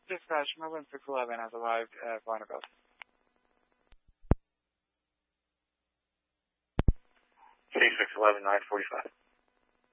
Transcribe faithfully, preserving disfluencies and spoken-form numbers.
Dispatch, Merlin six eleven has arrived at Barnabas. C six eleven, nine forty-five.